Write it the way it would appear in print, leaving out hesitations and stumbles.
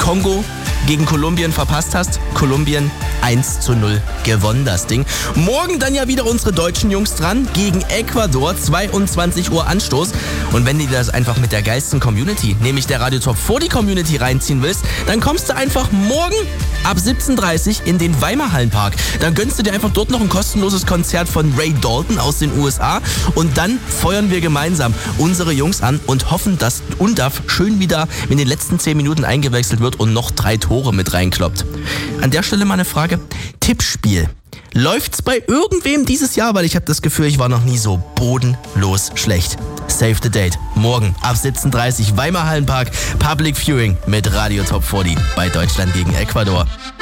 Kongo gegen Kolumbien verpasst hast. Kolumbien 1:0 gewonnen, das Ding. Morgen dann ja wieder unsere deutschen Jungs dran gegen Ecuador, 22 Uhr Anstoß. Und wenn du dir das einfach mit der geilsten Community, nämlich der Radio Top 40 Community reinziehen willst, dann kommst du einfach morgen ab 17:30 in den Weimar-Hallenpark. Dann gönnst du dir einfach dort noch ein kostenloses Konzert von Ray Dalton aus den USA und dann feuern wir gemeinsam unsere Jungs an und hoffen, dass Undav schön wieder in den letzten 10 Minuten eingewechselt wird und noch 3 Tore mit reinkloppt. An der Stelle mal eine Frage. Tippspiel. Läuft's bei irgendwem dieses Jahr? Weil ich habe das Gefühl, ich war noch nie so bodenlos schlecht. Save the date. Morgen ab 17:30 Weimar Hallenpark. Public Viewing mit Radio Top 40 bei Deutschland gegen Ecuador.